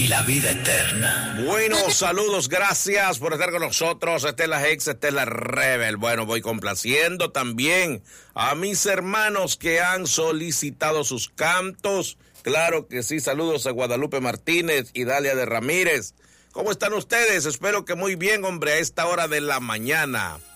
y la vida eterna. Bueno, saludos, gracias por estar con nosotros. Estela Hex, Estela Rebel. Bueno, voy complaciendo también a mis hermanos que han solicitado sus cantos. Claro que sí, saludos a Guadalupe Martínez y Dalia de Ramírez. ¿Cómo están ustedes? Espero que muy bien, hombre, a esta hora de la mañana.